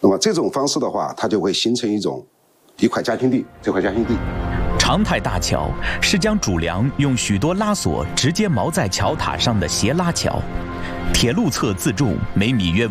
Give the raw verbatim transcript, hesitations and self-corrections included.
那么这种方式的话，它就会形成一种一块家庭地，这块家庭地。 长泰大桥是将主梁用许多拉索直接锚在桥塔上的斜拉桥，铁路侧自重每米约